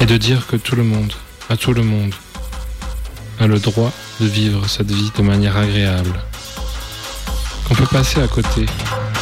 et de dire que tout le monde, à tout le monde, a le droit de vivre cette vie de manière agréable, qu'on peut passer à côté